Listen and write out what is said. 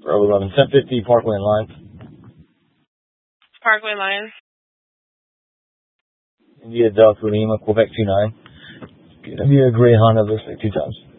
Bravo 11, 1050 Parkway and Lines. Parkway Lines. India Delta Lima, Quebec 29. India Gray Honda, looks like 2 times.